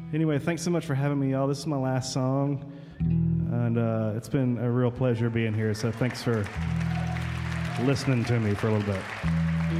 Anyway, thanks so much for having me, y'all. This is my last song, and it's been a real pleasure being here. So thanks for listening to me for a little bit.